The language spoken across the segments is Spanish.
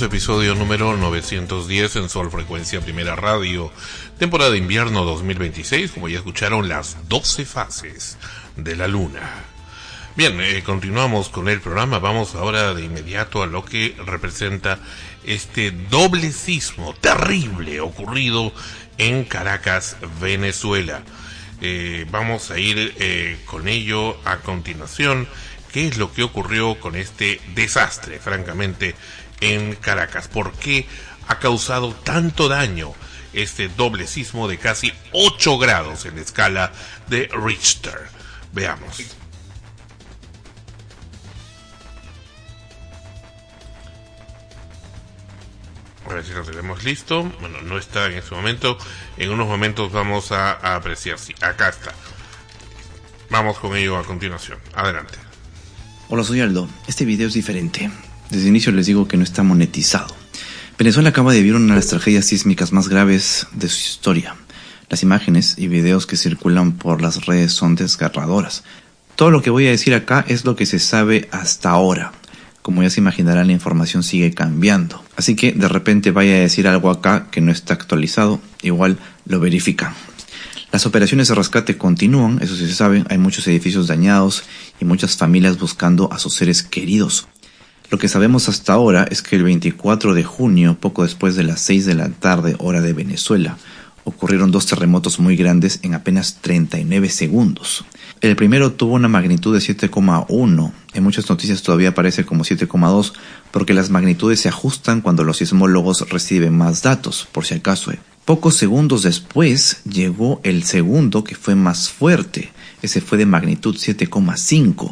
episodio número 910 en Sol Frecuencia Primera Radio, temporada de invierno 2026, como ya escucharon, las 12 fases de la luna. Bien, continuamos con el programa. Vamos ahora de inmediato a lo que representa este doble sismo terrible ocurrido en Caracas, Venezuela. Vamos a ir con ello a continuación. ¿Qué es lo que ocurrió con este desastre, francamente, en Caracas? ¿Por qué ha causado tanto daño este doble sismo de casi 8 grados en la escala de Richter? Veamos. A ver si lo tenemos listo. Bueno, no está en este momento. En unos momentos vamos a apreciar. Sí, acá está. Vamos con ello a continuación. Adelante. Hola, soy Aldo. Este video es diferente. Desde el inicio les digo que no está monetizado. Venezuela acaba de vivir una de las tragedias sísmicas más graves de su historia. Las imágenes y videos que circulan por las redes son desgarradoras. Todo lo que voy a decir acá es lo que se sabe hasta ahora. Como ya se imaginarán, la información sigue cambiando. Así que de repente vaya a decir algo acá que no está actualizado, igual lo verifican. Las operaciones de rescate continúan, eso sí se sabe. Hay muchos edificios dañados y muchas familias buscando a sus seres queridos. Lo que sabemos hasta ahora es que el 24 de junio, poco después de las 6 de la tarde, hora de Venezuela, ocurrieron 2 terremotos muy grandes en apenas 39 segundos. El primero tuvo una magnitud de 7,1. En muchas noticias todavía aparece como 7,2 porque las magnitudes se ajustan cuando los sismólogos reciben más datos, por si acaso. Pocos segundos después llegó el segundo, que fue más fuerte. Ese fue de magnitud 7,5.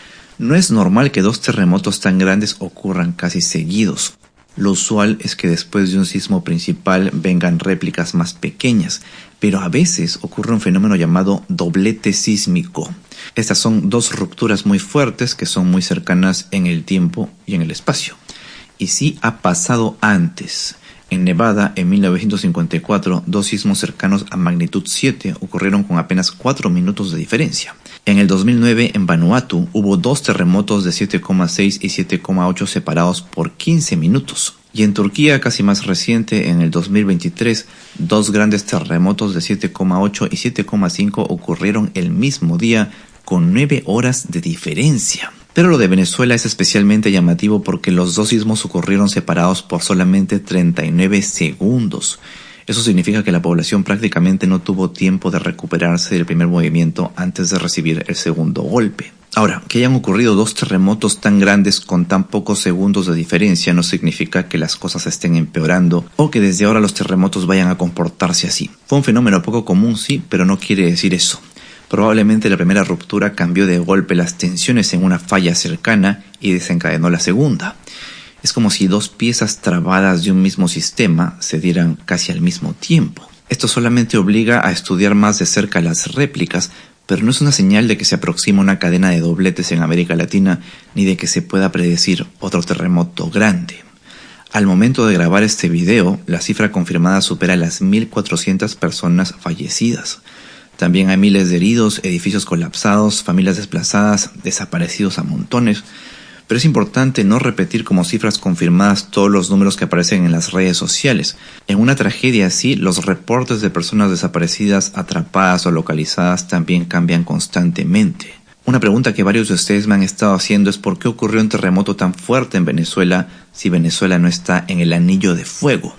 No es normal que 2 terremotos tan grandes ocurran casi seguidos. Lo usual es que después de un sismo principal vengan réplicas más pequeñas, pero a veces ocurre un fenómeno llamado doblete sísmico. Estas son 2 rupturas muy fuertes que son muy cercanas en el tiempo y en el espacio. Y sí ha pasado antes. En Nevada, en 1954, 2 sismos cercanos a magnitud 7 ocurrieron con apenas 4 minutos de diferencia. En el 2009, en Vanuatu, hubo 2 terremotos de 7,6 y 7,8 separados por 15 minutos. Y en Turquía, casi más reciente, en el 2023, 2 grandes terremotos de 7,8 y 7,5 ocurrieron el mismo día con 9 horas de diferencia. Pero lo de Venezuela es especialmente llamativo porque los 2 sismos ocurrieron separados por solamente 39 segundos. Eso significa que la población prácticamente no tuvo tiempo de recuperarse del primer movimiento antes de recibir el segundo golpe. Ahora, que hayan ocurrido 2 terremotos tan grandes con tan pocos segundos de diferencia no significa que las cosas estén empeorando o que desde ahora los terremotos vayan a comportarse así. Fue un fenómeno poco común, sí, pero no quiere decir eso. Probablemente la primera ruptura cambió de golpe las tensiones en una falla cercana y desencadenó la segunda. Es como si 2 piezas trabadas de un mismo sistema se dieran casi al mismo tiempo. Esto solamente obliga a estudiar más de cerca las réplicas, pero no es una señal de que se aproxima una cadena de dobletes en América Latina ni de que se pueda predecir otro terremoto grande. Al momento de grabar este video, la cifra confirmada supera las 1.400 personas fallecidas. También hay miles de heridos, edificios colapsados, familias desplazadas, desaparecidos a montones. Pero es importante no repetir como cifras confirmadas todos los números que aparecen en las redes sociales. En una tragedia así, los reportes de personas desaparecidas, atrapadas o localizadas también cambian constantemente. Una pregunta que varios de ustedes me han estado haciendo es ¿por qué ocurrió un terremoto tan fuerte en Venezuela si Venezuela no está en el anillo de fuego?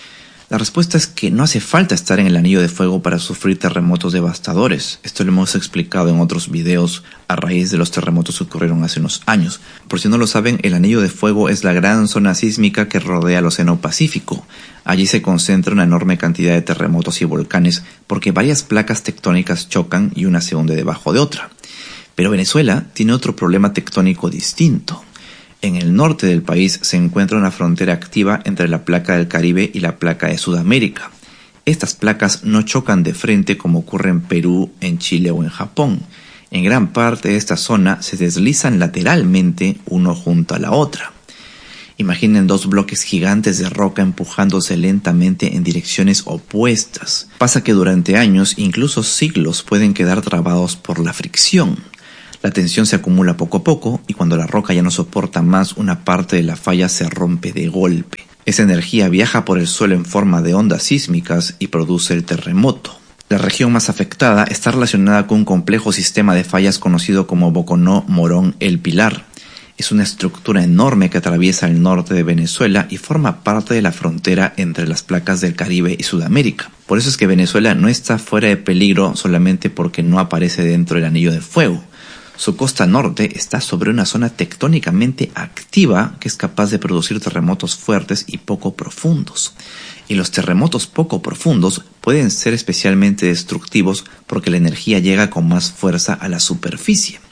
La respuesta es que no hace falta estar en el anillo de fuego para sufrir terremotos devastadores. Esto lo hemos explicado en otros videos a raíz de los terremotos que ocurrieron hace unos años. Por si no lo saben, el anillo de fuego es la gran zona sísmica que rodea el Océano Pacífico. Allí se concentra una enorme cantidad de terremotos y volcanes porque varias placas tectónicas chocan y una se hunde debajo de otra. Pero Venezuela tiene otro problema tectónico distinto. En el norte del país se encuentra una frontera activa entre la placa del Caribe y la placa de Sudamérica. Estas placas no chocan de frente como ocurre en Perú, en Chile o en Japón. En gran parte de esta zona se deslizan lateralmente uno junto a la otra. Imaginen 2 bloques gigantes de roca empujándose lentamente en direcciones opuestas. Pasa que durante años, incluso siglos, pueden quedar trabados por la fricción. La tensión se acumula poco a poco y cuando la roca ya no soporta más, una parte de la falla se rompe de golpe. Esa energía viaja por el suelo en forma de ondas sísmicas y produce el terremoto. La región más afectada está relacionada con un complejo sistema de fallas conocido como Boconó Morón El Pilar. Es una estructura enorme que atraviesa el norte de Venezuela y forma parte de la frontera entre las placas del Caribe y Sudamérica. Por eso es que Venezuela no está fuera de peligro solamente porque no aparece dentro del anillo de fuego. Su costa norte está sobre una zona tectónicamente activa que es capaz de producir terremotos fuertes y poco profundos. Y los terremotos poco profundos pueden ser especialmente destructivos porque la energía llega con más fuerza a la superficie.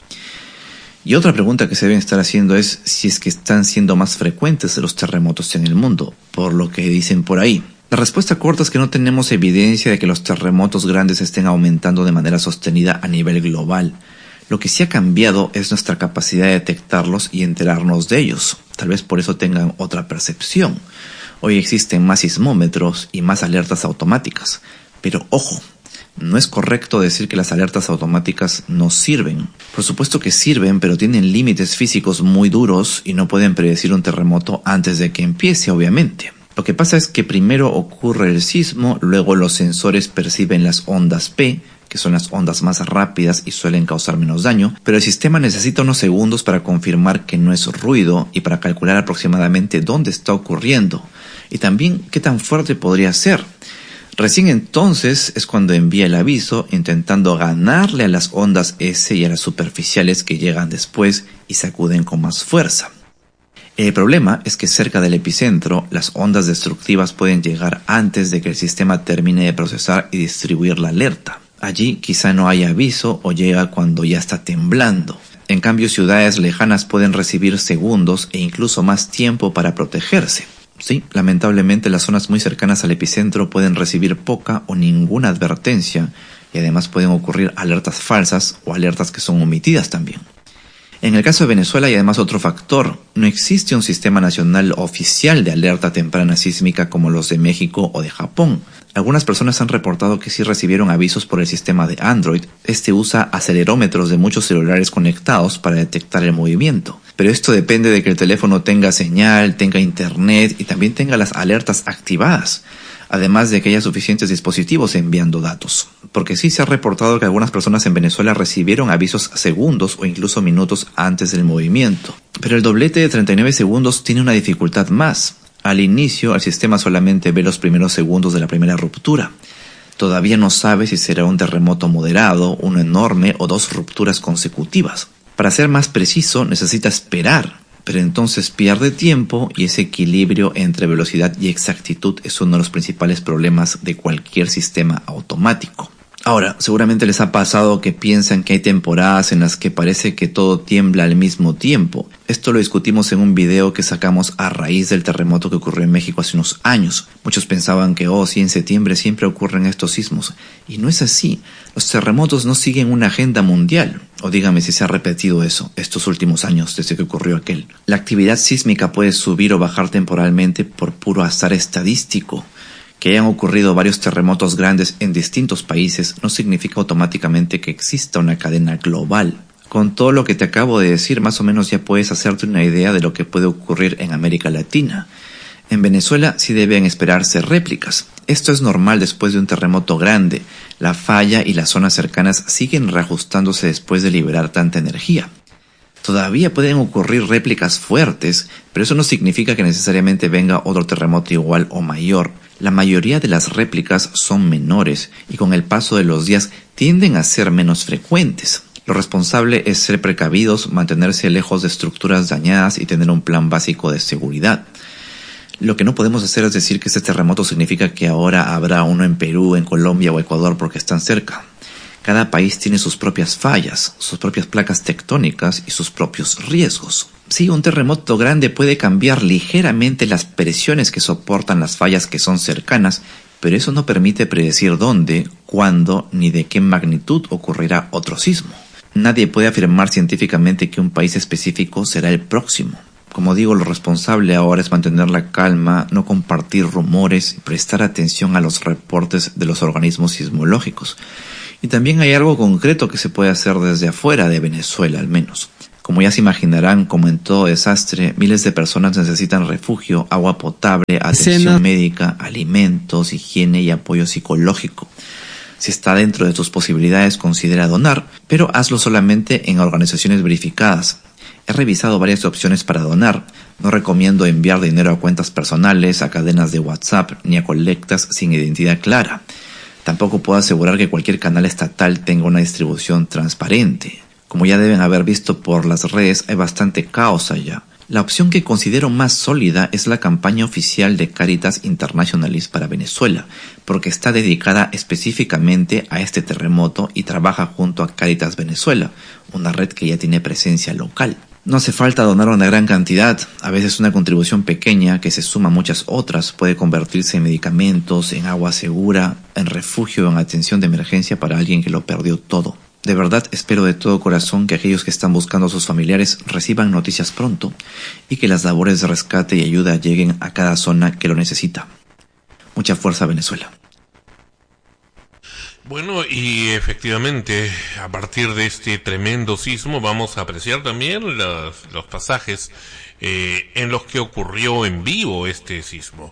Y otra pregunta que se deben estar haciendo es si es que están siendo más frecuentes los terremotos en el mundo, por lo que dicen por ahí. La respuesta corta es que no tenemos evidencia de que los terremotos grandes estén aumentando de manera sostenida a nivel global. Lo que sí ha cambiado es nuestra capacidad de detectarlos y enterarnos de ellos. Tal vez por eso tengan otra percepción. Hoy existen más sismómetros y más alertas automáticas. Pero ojo, no es correcto decir que las alertas automáticas no sirven. Por supuesto que sirven, pero tienen límites físicos muy duros y no pueden predecir un terremoto antes de que empiece, obviamente. Lo que pasa es que primero ocurre el sismo, luego los sensores perciben las ondas P, que son las ondas más rápidas y suelen causar menos daño, pero el sistema necesita unos segundos para confirmar que no es ruido y para calcular aproximadamente dónde está ocurriendo y también qué tan fuerte podría ser. Recién entonces es cuando envía el aviso intentando ganarle a las ondas S y a las superficiales que llegan después y sacuden con más fuerza. El problema es que cerca del epicentro las ondas destructivas pueden llegar antes de que el sistema termine de procesar y distribuir la alerta. Allí quizá no haya aviso o llega cuando ya está temblando. En cambio, ciudades lejanas pueden recibir segundos e incluso más tiempo para protegerse. Sí, lamentablemente las zonas muy cercanas al epicentro pueden recibir poca o ninguna advertencia y además pueden ocurrir alertas falsas o alertas que son omitidas también. En el caso de Venezuela hay además otro factor. No existe un sistema nacional oficial de alerta temprana sísmica como los de México o de Japón. Algunas personas han reportado que sí recibieron avisos por el sistema de Android. Este usa acelerómetros de muchos celulares conectados para detectar el movimiento. Pero esto depende de que el teléfono tenga señal, tenga internet y también tenga las alertas activadas. Además de que haya suficientes dispositivos enviando datos. Porque sí se ha reportado que algunas personas en Venezuela recibieron avisos segundos o incluso minutos antes del movimiento. Pero el doblete de 39 segundos tiene una dificultad más. Al inicio, el sistema solamente ve los primeros segundos de la primera ruptura. Todavía no sabe si será un terremoto moderado, uno enorme o dos rupturas consecutivas. Para ser más preciso, necesita esperar. Pero entonces pierde tiempo y ese equilibrio entre velocidad y exactitud es uno de los principales problemas de cualquier sistema automático. Ahora, seguramente les ha pasado que piensan que hay temporadas en las que parece que todo tiembla al mismo tiempo. Esto lo discutimos en un video que sacamos a raíz del terremoto que ocurrió en México hace unos años. Muchos pensaban que, sí, en septiembre siempre ocurren estos sismos. Y no es así. Los terremotos no siguen una agenda mundial. O dígame si se ha repetido eso estos últimos años desde que ocurrió aquel. La actividad sísmica puede subir o bajar temporalmente por puro azar estadístico. Que hayan ocurrido varios terremotos grandes en distintos países no significa automáticamente que exista una cadena global. Con todo lo que te acabo de decir, más o menos ya puedes hacerte una idea de lo que puede ocurrir en América Latina. En Venezuela sí deben esperarse réplicas. Esto es normal después de un terremoto grande. La falla y las zonas cercanas siguen reajustándose después de liberar tanta energía. Todavía pueden ocurrir réplicas fuertes, pero eso no significa que necesariamente venga otro terremoto igual o mayor. La mayoría de las réplicas son menores y con el paso de los días tienden a ser menos frecuentes. Lo responsable es ser precavidos, mantenerse lejos de estructuras dañadas y tener un plan básico de seguridad. Lo que no podemos hacer es decir que este terremoto significa que ahora habrá uno en Perú, en Colombia o Ecuador porque están cerca. Cada país tiene sus propias fallas, sus propias placas tectónicas y sus propios riesgos. Sí, un terremoto grande puede cambiar ligeramente las presiones que soportan las fallas que son cercanas, pero eso no permite predecir dónde, cuándo ni de qué magnitud ocurrirá otro sismo. Nadie puede afirmar científicamente que un país específico será el próximo. Como digo, lo responsable ahora es mantener la calma, no compartir rumores y prestar atención a los reportes de los organismos sismológicos. Y también hay algo concreto que se puede hacer desde afuera de Venezuela, al menos. Como ya se imaginarán, como en todo desastre, miles de personas necesitan refugio, agua potable, atención médica, alimentos, higiene y apoyo psicológico. Si está dentro de tus posibilidades, considera donar, pero hazlo solamente en organizaciones verificadas. He revisado varias opciones para donar. No recomiendo enviar dinero a cuentas personales, a cadenas de WhatsApp, ni a colectas sin identidad clara. Tampoco puedo asegurar que cualquier canal estatal tenga una distribución transparente. Como ya deben haber visto por las redes, hay bastante caos allá. La opción que considero más sólida es la campaña oficial de Caritas Internationalis para Venezuela, porque está dedicada específicamente a este terremoto y trabaja junto a Caritas Venezuela, una red que ya tiene presencia local. No hace falta donar una gran cantidad, a veces una contribución pequeña que se suma a muchas otras puede convertirse en medicamentos, en agua segura, en refugio o en atención de emergencia para alguien que lo perdió todo. De verdad espero de todo corazón que aquellos que están buscando a sus familiares reciban noticias pronto y que las labores de rescate y ayuda lleguen a cada zona que lo necesita. Mucha fuerza, Venezuela. Bueno, y efectivamente, a partir de este tremendo sismo vamos a apreciar también los pasajes en los que ocurrió en vivo este sismo.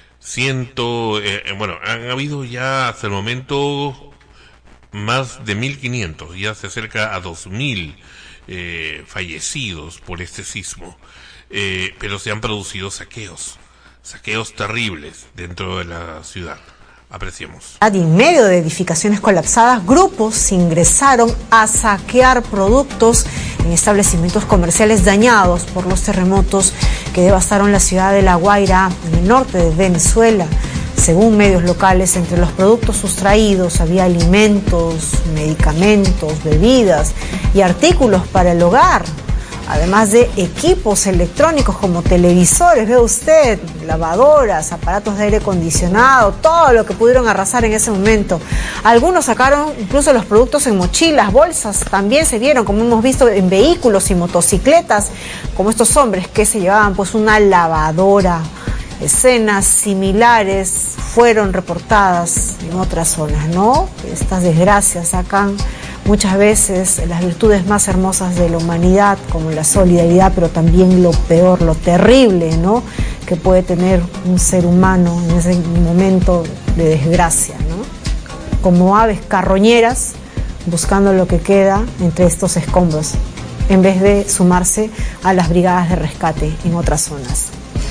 Han habido ya hasta el momento más de 1.500, ya se acerca a 2.000 fallecidos por este sismo, pero se han producido saqueos terribles dentro de la ciudad. Apreciemos. En medio de edificaciones colapsadas, grupos ingresaron a saquear productos en establecimientos comerciales dañados por los terremotos que devastaron la ciudad de La Guaira, en el norte de Venezuela. Según medios locales, entre los productos sustraídos había alimentos, medicamentos, bebidas y artículos para el hogar, además de equipos electrónicos como televisores, ve usted, lavadoras, aparatos de aire acondicionado, todo lo que pudieron arrasar en ese momento. Algunos sacaron incluso los productos en mochilas, bolsas, también se vieron, como hemos visto, en vehículos y motocicletas, como estos hombres que se llevaban pues una lavadora. Escenas similares fueron reportadas en otras zonas, ¿no? Estas desgracias sacan muchas veces las virtudes más hermosas de la humanidad, como la solidaridad, pero también lo peor, lo terrible, ¿no?, que puede tener un ser humano en ese momento de desgracia, ¿no? Como aves carroñeras buscando lo que queda entre estos escombros, en vez de sumarse a las brigadas de rescate en otras zonas.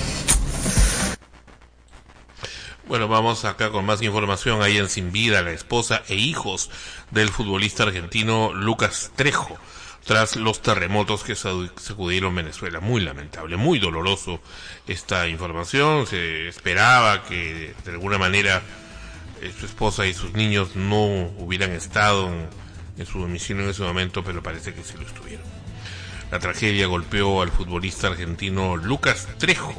Bueno, vamos acá con más información. Ahí en Sin Vida, la esposa e hijos del futbolista argentino Lucas Trejo, tras los terremotos que sacudieron Venezuela. Muy lamentable, muy doloroso esta información. Se esperaba que de alguna manera su esposa y sus niños no hubieran estado en su domicilio en ese momento, pero parece que sí lo estuvieron. La tragedia golpeó al futbolista argentino Lucas Trejo.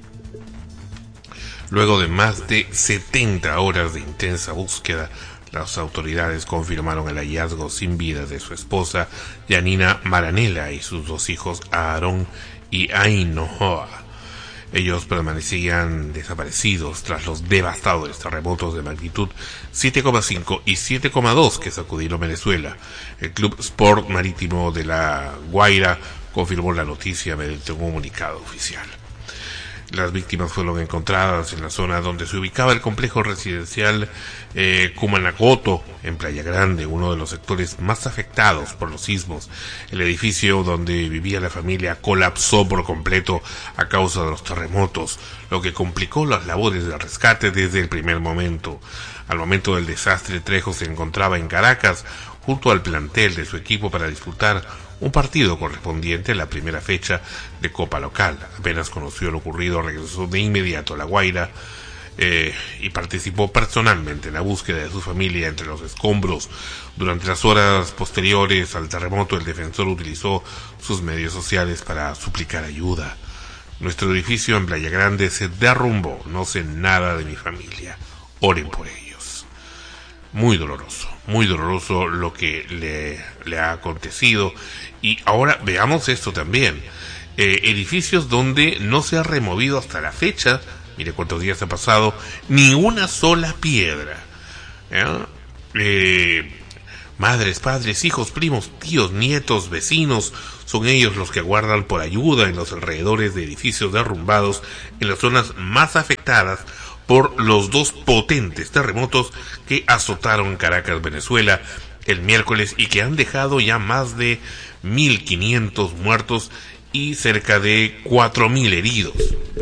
Luego de más de 70 horas de intensa búsqueda, las autoridades confirmaron el hallazgo sin vida de su esposa, Yanina Maranela, y sus dos hijos, Aarón y Ainhoa. Ellos permanecían desaparecidos tras los devastadores terremotos de magnitud 7,5 y 7,2 que sacudieron Venezuela. El Club Sport Marítimo de La Guaira confirmó la noticia mediante un comunicado oficial. Las víctimas fueron encontradas en la zona donde se ubicaba el complejo residencial Cumanacoto, en Playa Grande, uno de los sectores más afectados por los sismos. El edificio donde vivía la familia colapsó por completo a causa de los terremotos, lo que complicó las labores de rescate desde el primer momento. Al momento del desastre, Trejo se encontraba en Caracas, junto al plantel de su equipo para disputar un partido correspondiente a la primera fecha de Copa Local. Apenas conoció lo ocurrido, regresó de inmediato a La Guaira y participó personalmente en la búsqueda de su familia entre los escombros. Durante las horas posteriores al terremoto, el defensor utilizó sus medios sociales para suplicar ayuda. Nuestro edificio en Playa Grande se derrumbó, no sé nada de mi familia, oren por ellos. Muy doloroso lo que le ha acontecido. Y ahora veamos esto también. Edificios donde no se ha removido hasta la fecha, mire cuántos días ha pasado, ni una sola piedra. Madres, padres, hijos, primos, tíos, nietos, vecinos, son ellos los que aguardan por ayuda en los alrededores de edificios derrumbados en las zonas más afectadas por los dos potentes terremotos que azotaron Caracas, Venezuela, el miércoles y que han dejado ya más de 1.500 muertos y cerca de 4.000 heridos.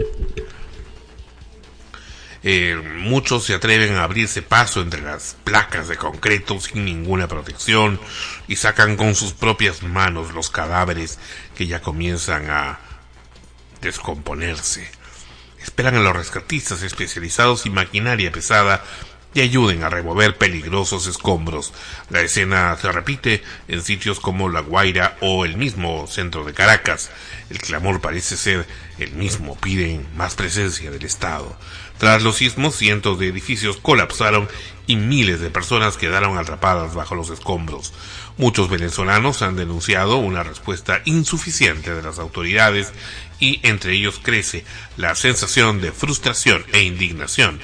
Muchos se atreven a abrirse paso entre las placas de concreto sin ninguna protección y sacan con sus propias manos los cadáveres que ya comienzan a descomponerse. Esperan a los rescatistas especializados y maquinaria pesada y ayuden a remover peligrosos escombros. La escena se repite en sitios como La Guaira o el mismo centro de Caracas. El clamor parece ser el mismo, piden más presencia del Estado. Tras los sismos, cientos de edificios colapsaron y miles de personas quedaron atrapadas bajo los escombros. Muchos venezolanos han denunciado una respuesta insuficiente de las autoridades y entre ellos crece la sensación de frustración e indignación.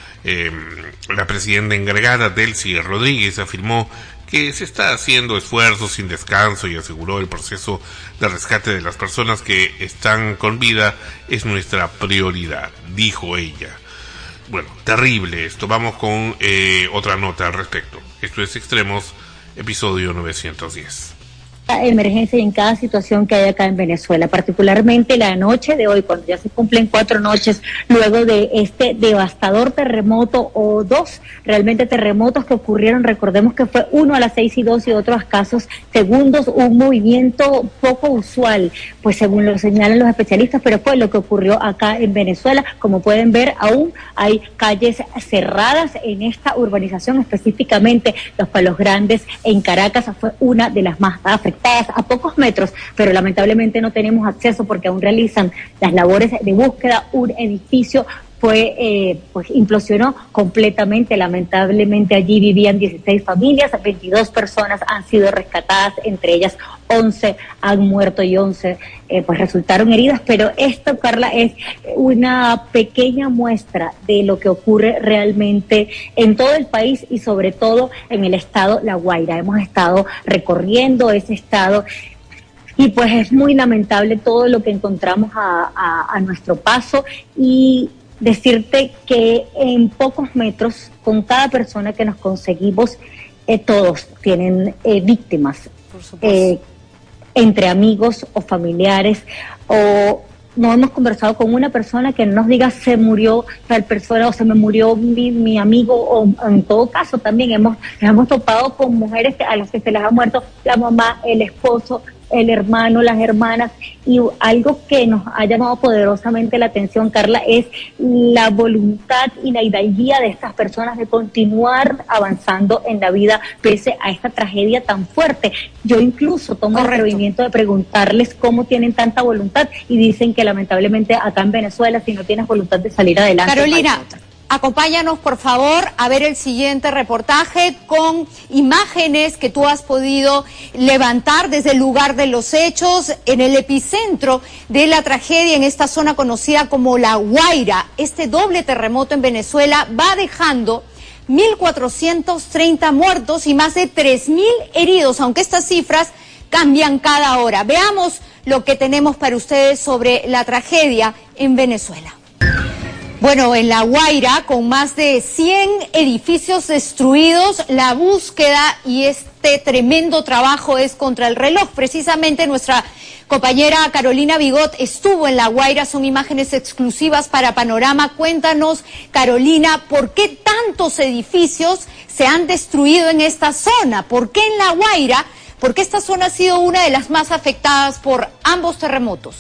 La presidenta encargada, Delcy Rodríguez, afirmó que se está haciendo esfuerzos sin descanso y aseguró el proceso de rescate de las personas que están con vida es nuestra prioridad, dijo ella. Bueno, terrible esto. Vamos con otra nota al respecto. Esto es Extremos, episodio 910. Emergencia y en cada situación que hay acá en Venezuela, particularmente la noche de hoy, cuando ya se cumplen 4 noches luego de este devastador terremoto, o 2 realmente terremotos que ocurrieron. Recordemos que fue uno a las 6:02 y otro a escasos segundos, un movimiento poco usual, pues según lo señalan los especialistas, pero fue lo que ocurrió acá en Venezuela. Como pueden ver, aún hay calles cerradas en esta urbanización, específicamente Los Palos Grandes en Caracas, fue una de las más afectadas, a pocos metros, pero lamentablemente no tenemos acceso porque aún realizan las labores de búsqueda. Un edificio pues implosionó completamente. Lamentablemente allí vivían 16 familias, 22 personas han sido rescatadas, entre ellas 11 han muerto y 11 pues resultaron heridas, pero esto, Carla, es una pequeña muestra de lo que ocurre realmente en todo el país y sobre todo en el estado La Guaira. Hemos estado recorriendo ese estado y pues es muy lamentable todo lo que encontramos a nuestro paso, y decirte que en pocos metros, con cada persona que nos conseguimos, todos tienen víctimas, entre amigos o familiares, o no hemos conversado con una persona que nos diga se murió tal persona o se me murió mi amigo, o en todo caso también nos hemos topado con mujeres a las que se les ha muerto la mamá, el esposo, el hermano, las hermanas, y algo que nos ha llamado poderosamente la atención, Carla, es la voluntad y la hidalguía de estas personas de continuar avanzando en la vida pese a esta tragedia tan fuerte. Yo incluso tomo el atrevimiento de preguntarles cómo tienen tanta voluntad y dicen que lamentablemente acá en Venezuela, si no tienes voluntad de salir adelante. Carolina, acompáñanos por favor a ver el siguiente reportaje con imágenes que tú has podido levantar desde el lugar de los hechos, en el epicentro de la tragedia, en esta zona conocida como La Guaira. Este doble terremoto en Venezuela va dejando 1.430 muertos y más de 3.000 heridos, aunque estas cifras cambian cada hora. Veamos lo que tenemos para ustedes sobre la tragedia en Venezuela. Bueno, en La Guaira, con más de 100 edificios destruidos, la búsqueda y este tremendo trabajo es contra el reloj. Precisamente nuestra compañera Carolina Bigot estuvo en La Guaira, son imágenes exclusivas para Panorama. Cuéntanos, Carolina, ¿por qué tantos edificios se han destruido en esta zona? ¿Por qué en La Guaira? Porque esta zona ha sido una de las más afectadas por ambos terremotos.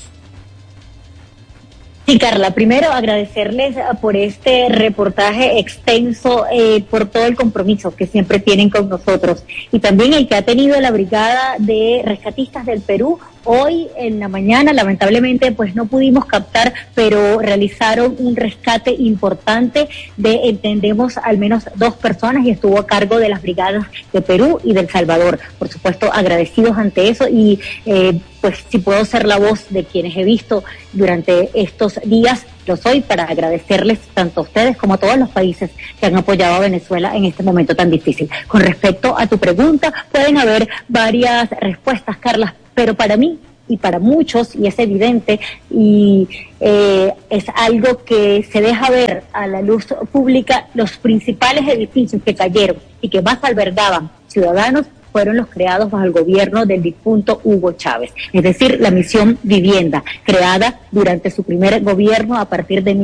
Sí, Carla, primero agradecerles por este reportaje extenso, por todo el compromiso que siempre tienen con nosotros, y también el que ha tenido la Brigada de Rescatistas del Perú Hoy en la mañana, lamentablemente, pues no pudimos captar, pero realizaron un rescate importante de, entendemos, al menos 2 personas, y estuvo a cargo de las brigadas de Perú y de El Salvador. Por supuesto, agradecidos ante eso, y pues si puedo ser la voz de quienes he visto durante estos días, lo soy, para agradecerles tanto a ustedes como a todos los países que han apoyado a Venezuela en este momento tan difícil. Con respecto a tu pregunta, pueden haber varias respuestas, Carla, pero para mí y para muchos, y es evidente, y es algo que se deja ver a la luz pública, los principales edificios que cayeron y que más albergaban ciudadanos fueron los creados bajo el gobierno del difunto Hugo Chávez, es decir, la Misión Vivienda, creada durante su primer gobierno a partir de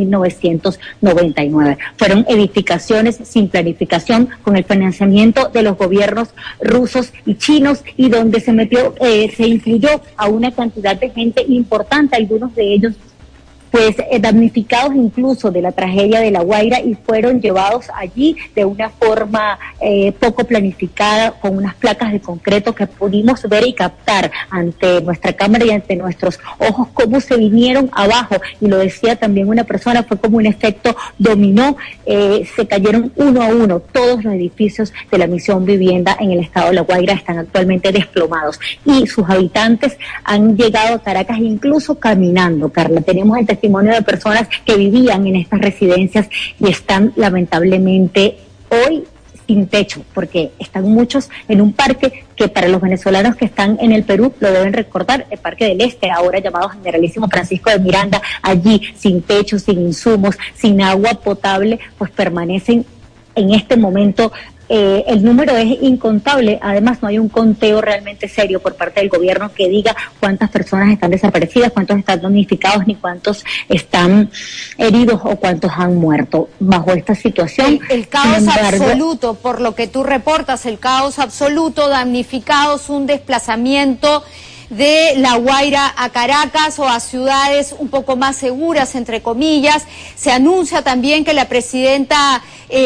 1999. Fueron edificaciones sin planificación, con el financiamiento de los gobiernos rusos y chinos, y donde se incluyó a una cantidad de gente importante, algunos de ellos pues damnificados incluso de la tragedia de La Guaira, y fueron llevados allí de una forma poco planificada, con unas placas de concreto que pudimos ver y captar ante nuestra cámara y ante nuestros ojos cómo se vinieron abajo, y lo decía también una persona, fue como un efecto dominó, se cayeron uno a uno. Todos los edificios de la Misión Vivienda en el estado de La Guaira están actualmente desplomados, y sus habitantes han llegado a Caracas incluso caminando, Carla. Tenemos el testimonio de personas que vivían en estas residencias y están lamentablemente hoy sin techo, porque están muchos en un parque que para los venezolanos que están en el Perú lo deben recordar, el Parque del Este, ahora llamado Generalísimo Francisco de Miranda, allí sin techo, sin insumos, sin agua potable, pues permanecen en este momento. El número es incontable, además no hay un conteo realmente serio por parte del gobierno que diga cuántas personas están desaparecidas, cuántos están damnificados, ni cuántos están heridos o cuántos han muerto bajo esta situación. El caos absoluto, por lo que tú reportas, el caos absoluto, damnificados, un desplazamiento de La Guaira a Caracas o a ciudades un poco más seguras, entre comillas. Se anuncia también que la presidenta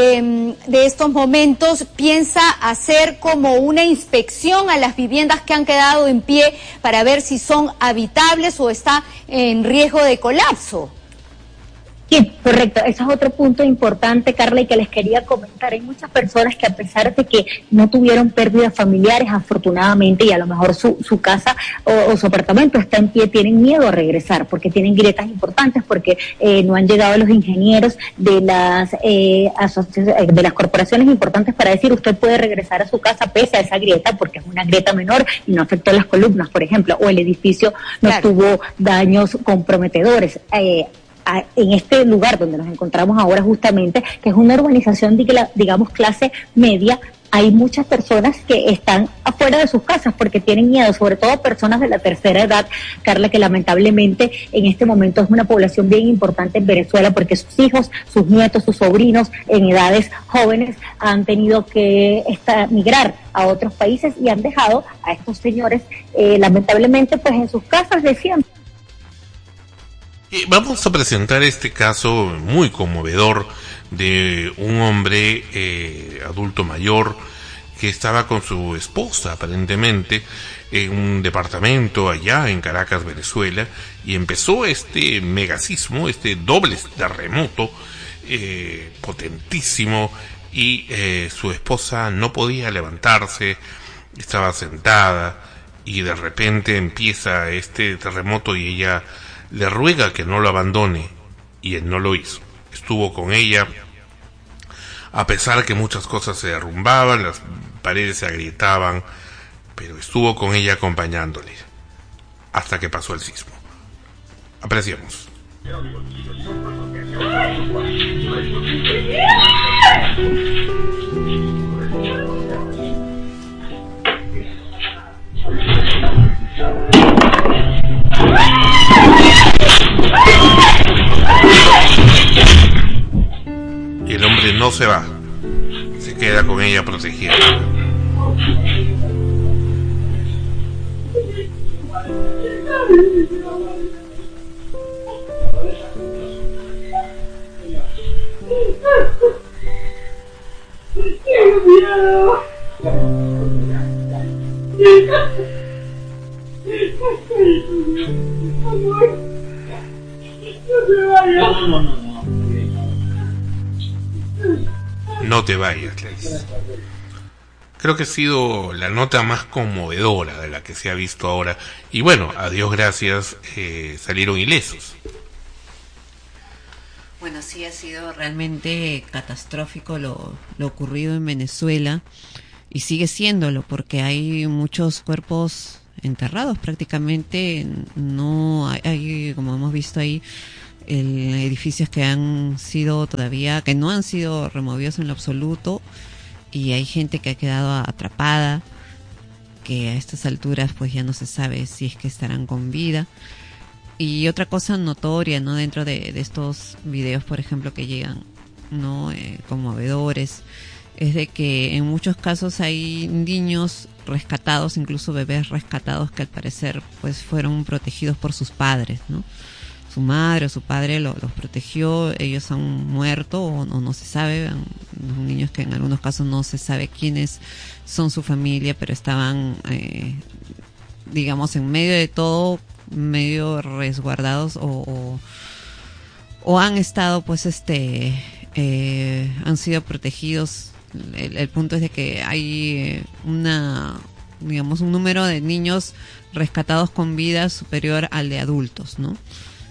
de estos momentos piensa hacer como una inspección a las viviendas que han quedado en pie para ver si son habitables o está en riesgo de colapso. Sí, correcto. Ese es otro punto importante, Carla, y que les quería comentar. Hay muchas personas que, a pesar de que no tuvieron pérdidas familiares, afortunadamente, y a lo mejor su casa o su apartamento está en pie, tienen miedo a regresar porque tienen grietas importantes, porque no han llegado los ingenieros de las corporaciones importantes para decir usted puede regresar a su casa pese a esa grieta, porque es una grieta menor y no afectó las columnas, por ejemplo, o el edificio no tuvo daños comprometedores. En este lugar donde nos encontramos ahora justamente, que es una urbanización, digamos, clase media, hay muchas personas que están afuera de sus casas porque tienen miedo, sobre todo personas de la tercera edad, Carla, que lamentablemente en este momento es una población bien importante en Venezuela, porque sus hijos, sus nietos, sus sobrinos en edades jóvenes han tenido que migrar a otros países y han dejado a estos señores lamentablemente pues en sus casas de siempre. Vamos a presentar este caso muy conmovedor de un hombre adulto mayor que estaba con su esposa aparentemente en un departamento allá en Caracas, Venezuela, y empezó este megasismo, este doble terremoto potentísimo, y su esposa no podía levantarse, estaba sentada, y de repente empieza este terremoto y ella le ruega que no lo abandone, y él no lo hizo. Estuvo con ella a pesar que muchas cosas se derrumbaban, las paredes se agrietaban, pero estuvo con ella acompañándole hasta que pasó el sismo. Apreciemos. Y el hombre no se va, se queda con ella protegida. No te vayas, Leis. Creo que ha sido la nota más conmovedora de la que se ha visto ahora. Y bueno, a Dios gracias, salieron ilesos. Bueno, sí ha sido realmente catastrófico lo ocurrido en Venezuela, y sigue siéndolo porque hay muchos cuerpos enterrados prácticamente. No hay, como hemos visto ahí, edificios que han sido todavía, que no han sido removidos en lo absoluto, y hay gente que ha quedado atrapada, que a estas alturas pues ya no se sabe si es que estarán con vida. Y otra cosa notoria, ¿no?, dentro de estos videos, por ejemplo, que llegan, ¿no?, conmovedores, es de que en muchos casos hay niños rescatados, incluso bebés rescatados, que al parecer pues fueron protegidos por sus padres, ¿no? Su madre o su padre los protegió, ellos han muerto o no se sabe, niños que en algunos casos no se sabe quiénes son su familia, pero estaban, digamos, en medio de todo, medio resguardados o han estado pues han sido protegidos. El punto es de que hay digamos, un número de niños rescatados con vida superior al de adultos, ¿no?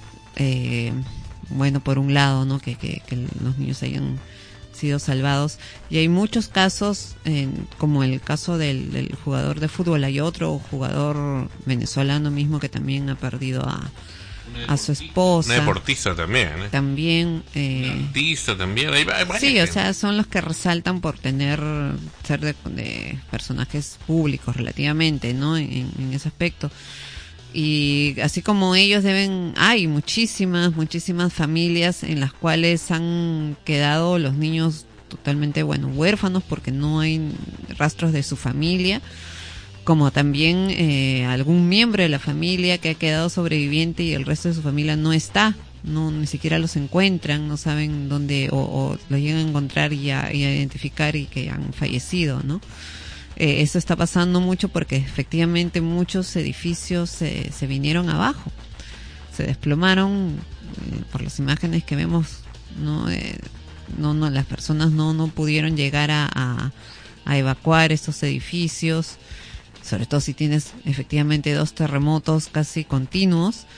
Bueno, por un lado, ¿no?, que los niños hayan sido salvados, y hay muchos casos, como el caso del jugador de fútbol. Hay otro jugador venezolano mismo que también ha perdido a su esposa. Una deportista también, ¿eh? También. Artista también. Hay sí, o sea, son los que resaltan por ser de personajes públicos relativamente, ¿no? En ese aspecto. Y así como ellos hay muchísimas familias en las cuales han quedado los niños totalmente, huérfanos porque no hay rastros de su familia, como también algún miembro de la familia que ha quedado sobreviviente y el resto de su familia no está, ni siquiera los encuentran, no saben dónde, o los llegan a encontrar y a identificar y que han fallecido, ¿no? Eso está pasando mucho porque efectivamente muchos edificios se vinieron abajo, se desplomaron, por las imágenes que vemos, las personas no pudieron llegar a evacuar estos edificios, sobre todo si tienes efectivamente 2 terremotos casi continuos.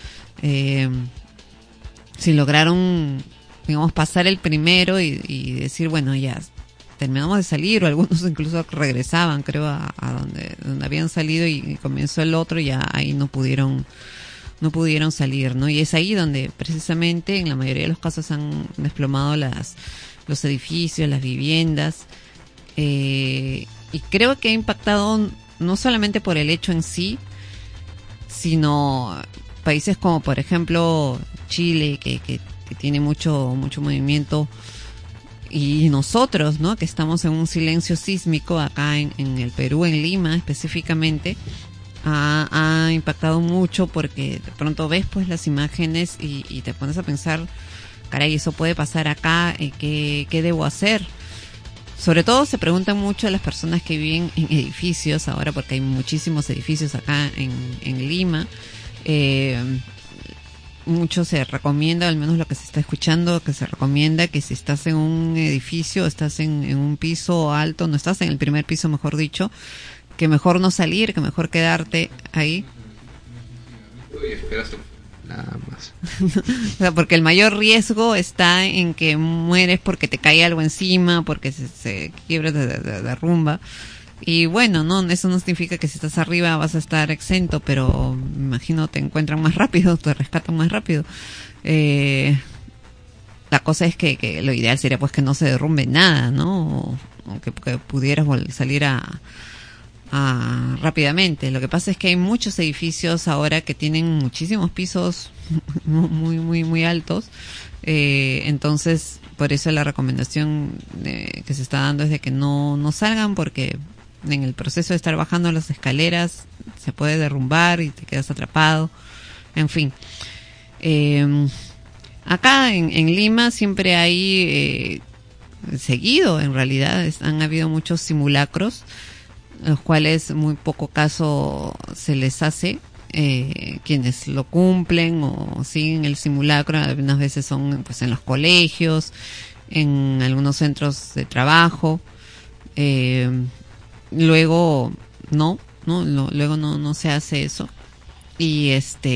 Si lograron, digamos, pasar el primero y decir, bueno, ya terminamos de salir, o algunos incluso regresaban, creo, a donde habían salido, y comenzó el otro, y ya ahí no pudieron salir, ¿no? Y es ahí donde precisamente en la mayoría de los casos han desplomado los edificios, las viviendas, y creo que ha impactado no solamente por el hecho en sí, sino países como por ejemplo Chile, que tiene mucho movimiento, y nosotros, ¿no?, que estamos en un silencio sísmico acá en el Perú, en Lima específicamente, ha impactado mucho, porque de pronto ves pues las imágenes y te pones a pensar, caray, eso puede pasar acá, ¿qué debo hacer? Sobre todo se preguntan mucho las personas que viven en edificios ahora, porque hay muchísimos edificios acá en Lima. Mucho se recomienda, al menos lo que se está escuchando, que se recomienda que si estás en un edificio, estás en un piso alto, no estás en el primer piso, mejor dicho, que mejor no salir, que mejor quedarte ahí. Nada más. O sea, porque el mayor riesgo está en que mueres porque te cae algo encima, porque se quiebra, te derrumba. Y bueno, eso no significa que si estás arriba vas a estar exento, pero me imagino te encuentran más rápido, te rescatan más rápido. La cosa es que lo ideal sería pues que no se derrumbe nada, ¿no? O que pudieras salir rápidamente. Lo que pasa es que hay muchos edificios ahora que tienen muchísimos pisos muy altos. Entonces, por eso la recomendación que se está dando es de que no salgan, porque en el proceso de estar bajando las escaleras se puede derrumbar y te quedas atrapado. En fin. Acá en Lima siempre hay, seguido en realidad, han habido muchos simulacros, los cuales muy poco caso se les hace, quienes lo cumplen o siguen el simulacro, algunas veces son pues en los colegios, en algunos centros de trabajo, luego luego no se hace eso, y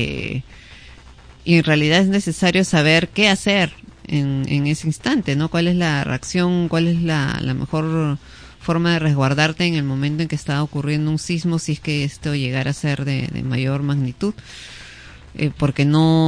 y en realidad es necesario saber qué hacer en ese instante, ¿no? Cuál es la reacción, cuál es la mejor forma de resguardarte en el momento en que está ocurriendo un sismo, si es que esto llegara a ser de mayor magnitud, porque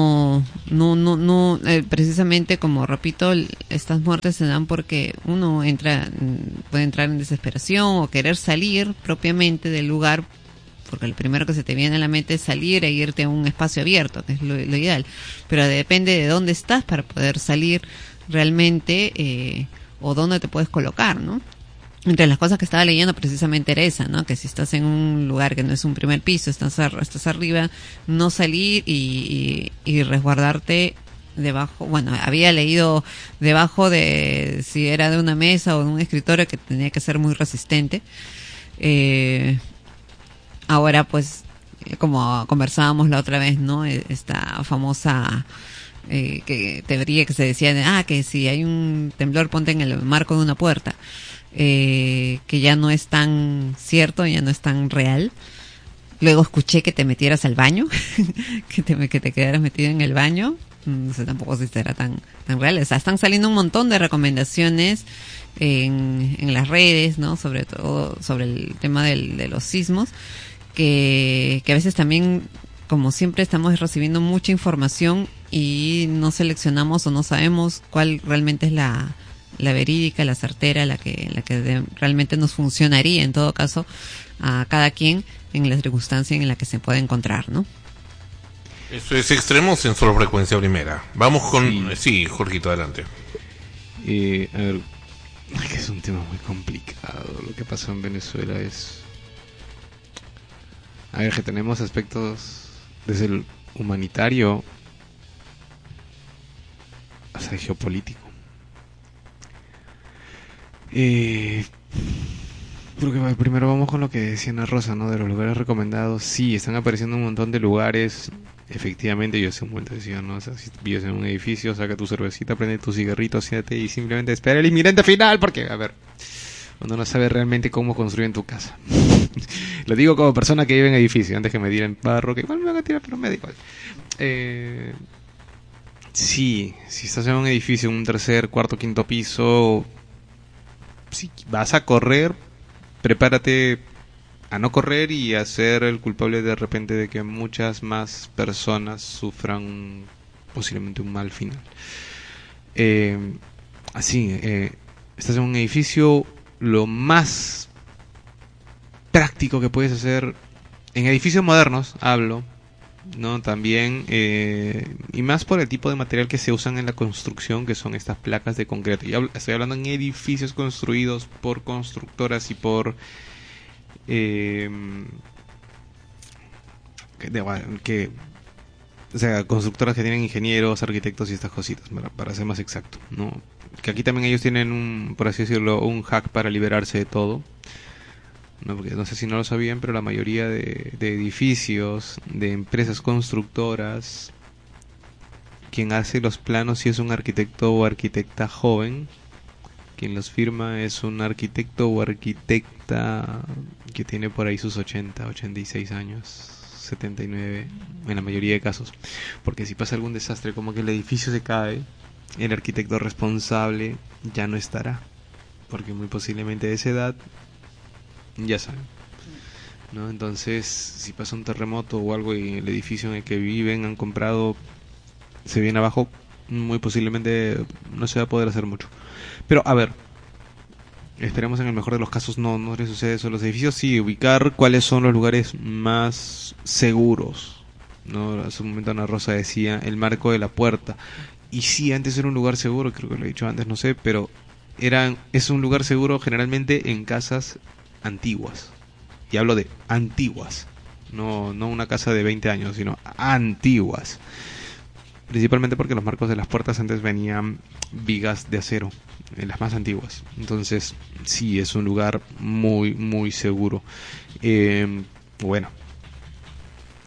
precisamente, como repito, estas muertes se dan porque uno puede entrar en desesperación o querer salir propiamente del lugar, porque lo primero que se te viene a la mente es salir e irte a un espacio abierto, que es lo ideal, pero depende de dónde estás para poder salir realmente, o dónde te puedes colocar, ¿no? Entre las cosas que estaba leyendo precisamente era esa, ¿no? Que si estás en un lugar que no es un primer piso, estás arriba, no salir y resguardarte debajo. Bueno, había leído debajo de, si era de una mesa o de un escritorio, que tenía que ser muy resistente. Ahora, pues, como conversábamos la otra vez, ¿no? Esta famosa teoría que se decía, que si hay un temblor, ponte en el marco de una puerta. Que ya no es tan cierto, ya no es tan real. Luego escuché que te metieras al baño, que te quedaras metido en el baño. No sé tampoco si será tan real. O sea, están saliendo un montón de recomendaciones en las redes, ¿no? Sobre todo sobre el tema de los sismos, que a veces también, como siempre, estamos recibiendo mucha información y no seleccionamos o no sabemos cuál realmente es la verídica, la certera, la que realmente nos funcionaría, en todo caso, a cada quien en la circunstancia en la que se puede encontrar, ¿no? Eso es Extremos en Solo Frecuencia Primera. Vamos con... Sí, Jorgito, adelante. A ver, que es un tema muy complicado. Lo que pasó en Venezuela es... A ver, que tenemos aspectos desde el humanitario hasta el geopolítico. Porque primero vamos con lo que decía Ana Rosa, ¿no? De los lugares recomendados. Sí, están apareciendo un montón de lugares. Efectivamente, yo hace un momento decía, ¿no? O sea, si vives en un edificio, saca tu cervecita, prende tu cigarrito, siéntate y simplemente espera el inminente final, porque, a ver, uno no sabe realmente cómo construir en tu casa. Lo digo como persona que vive en edificio, antes que me tiren barro, que igual me van a tirar, pero me da igual. Sí, si estás en un edificio, en un tercer, cuarto, quinto piso, si vas a correr, prepárate a no correr y a ser el culpable de repente de que muchas más personas sufran posiblemente un mal final. Estás en un edificio, lo más práctico que puedes hacer, en edificios modernos hablo, ¿no? También, y más por el tipo de material que se usan en la construcción, que son estas placas de concreto. Y estoy hablando en edificios construidos por constructoras y por o sea, constructoras que tienen ingenieros, arquitectos y estas cositas, para ser más exacto, ¿no? Que aquí también ellos tienen por así decirlo, un hack para liberarse de todo, ¿no? Porque no sé si no lo sabían, pero la mayoría de edificios, de empresas constructoras, quien hace los planos sí es un arquitecto o arquitecta joven. Quien los firma es un arquitecto o arquitecta que tiene por ahí sus 80, 86 años, 79, en la mayoría de casos. Porque si pasa algún desastre, como que el edificio se cae, el arquitecto responsable ya no estará. Porque muy posiblemente de esa edad, ya saben, ¿no? Entonces, si pasa un terremoto o algo y el edificio en el que viven, han comprado, se viene abajo, muy posiblemente no se va a poder hacer mucho. Pero, a ver, esperemos en el mejor de los casos no les sucede eso a los edificios. Sí, ubicar cuáles son los lugares más seguros, ¿no? Hace un momento Ana Rosa decía el marco de la puerta. Y sí, antes era un lugar seguro, creo que lo he dicho antes, no sé, pero es un lugar seguro generalmente en casas antiguas. Y hablo de antiguas, no una casa de 20 años, sino antiguas. Principalmente porque los marcos de las puertas antes venían vigas de acero, las más antiguas. Entonces, sí, es un lugar muy, muy seguro. Bueno,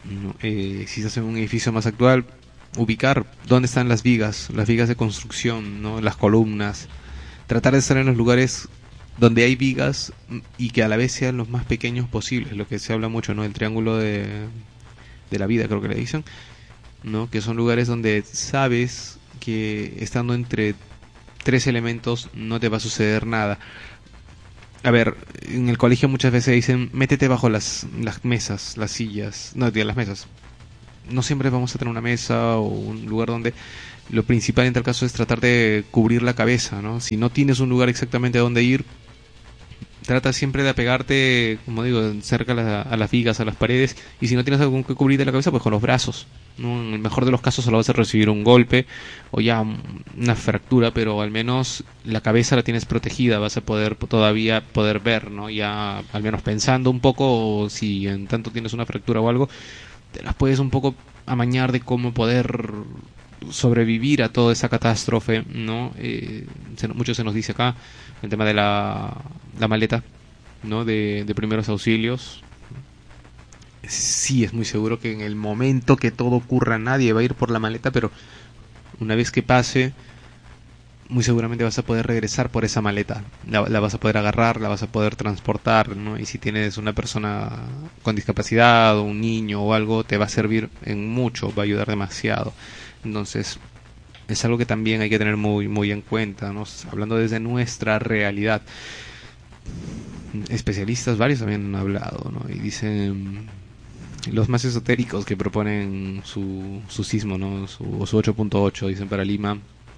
¿no? Si estás en un edificio más actual, ubicar dónde están las vigas de construcción, ¿no? Las columnas, tratar de estar en los lugares donde hay vigas y que a la vez sean los más pequeños posibles, lo que se habla mucho, ¿no? El triángulo de la vida, creo que le dicen, ¿no? Que son lugares donde sabes que estando entre 3 elementos no te va a suceder nada. A ver, en el colegio muchas veces dicen, métete bajo las mesas, las sillas, no, las mesas. No siempre vamos a tener una mesa o un lugar donde lo principal en tal caso es tratar de cubrir la cabeza, ¿no? Si no tienes un lugar exactamente a donde ir, trata siempre de apegarte, como digo, cerca a las vigas, a las paredes, y si no tienes algo que cubrirte la cabeza, pues con los brazos, ¿no? En el mejor de los casos solo vas a recibir un golpe o ya una fractura, pero al menos la cabeza la tienes protegida, vas a poder todavía poder ver, ¿no? Ya al menos pensando un poco, o si en tanto tienes una fractura o algo, te las puedes un poco amañar de cómo poder sobrevivir a toda esa catástrofe, ¿no? Mucho se nos dice acá el tema de la maleta, ¿no? De primeros auxilios. Sí, es muy seguro que en el momento que todo ocurra nadie va a ir por la maleta, pero una vez que pase, muy seguramente vas a poder regresar por esa maleta, la vas a poder agarrar, la vas a poder transportar, ¿no? Y si tienes una persona con discapacidad o un niño o algo, te va a servir en mucho, va a ayudar demasiado. Entonces es algo que también hay que tener muy en cuenta, ¿no? Hablando desde nuestra realidad. Especialistas varios también han hablado, ¿no? Y dicen los más esotéricos que proponen su sismo, ¿no? Su 8.8, dicen para Lima.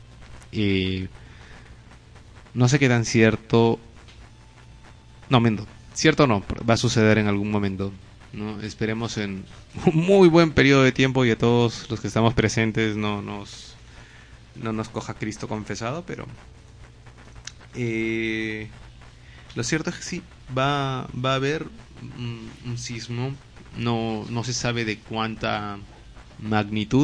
No sé qué tan cierto. No, miento. Cierto o no, va a suceder en algún momento, ¿no? Esperemos en un muy buen periodo de tiempo y a todos los que estamos presentes no nos coja Cristo confesado, pero lo cierto es que sí, va a haber un sismo, no se sabe de cuánta magnitud,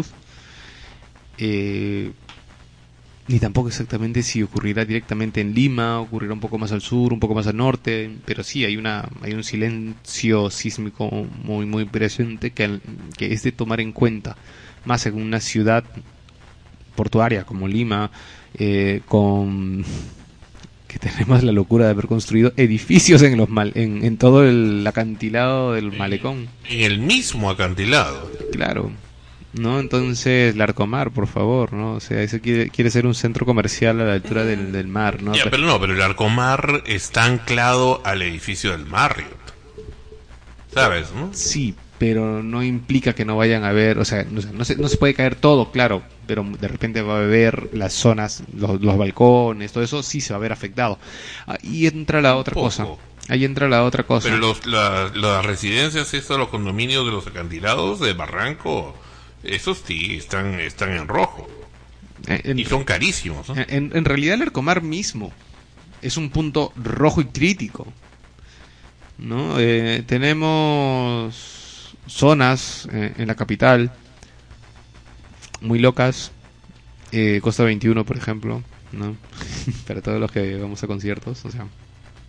ni tampoco exactamente si ocurrirá directamente en Lima, ocurrirá un poco más al sur, un poco más al norte, pero sí hay un silencio sísmico muy presente que es de tomar en cuenta, más en una ciudad portuaria como Lima, con que tenemos la locura de haber construido edificios en todo el acantilado del malecón. En el mismo acantilado. Claro. ¿No? Entonces, Larcomar, por favor, ¿no? O sea, eso quiere ser un centro comercial a la altura del mar, ¿no? Pero el Larcomar está anclado al edificio del Marriott, ¿sabes, no? Sí, pero no implica que no vayan a ver, o sea, no se puede caer todo, claro, pero de repente va a haber las zonas, los balcones, todo eso sí se va a ver afectado. Ahí entra la otra cosa. Pero las residencias, los condominios de los acantilados de Barranco, esos sí están en rojo. Y son carísimos, ¿no? En realidad el Larcomar mismo es un punto rojo y crítico, ¿no? Tenemos zonas en la capital muy locas, Costa 21 por ejemplo, ¿no? Para todos los que vamos a conciertos, o sea,